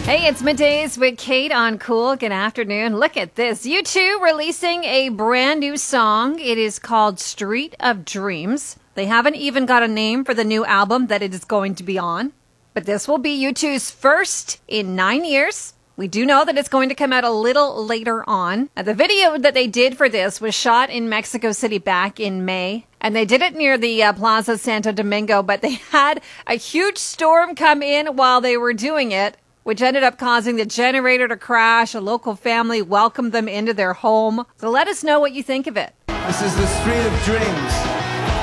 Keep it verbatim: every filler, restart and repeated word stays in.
Hey, it's Middays with Kate on Cool. Good afternoon. Look at this. U two releasing a brand new song. It is called Street of Dreams. They haven't even got a name for the new album that it is going to be on. But this will be U two's first in nine years. We do know that it's going to come out a little later on. Now, the video that they did for this was shot in Mexico City back in May. And they did it near the uh, Plaza Santo Domingo, but they had a huge storm come in while they were doing it, which ended up causing the generator to crash. A local family welcomed them into their home. So let us know what you think of it. This is the Street of Dreams.